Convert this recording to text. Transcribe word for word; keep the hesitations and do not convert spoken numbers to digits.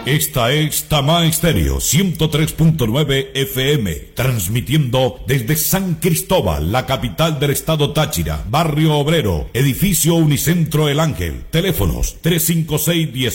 Esta es Tamá Estéreo ciento tres punto nueve F M, transmitiendo desde San Cristóbal, la capital del estado Táchira, barrio Obrero, edificio Unicentro El Ángel. Teléfonos tres cinco seis, uno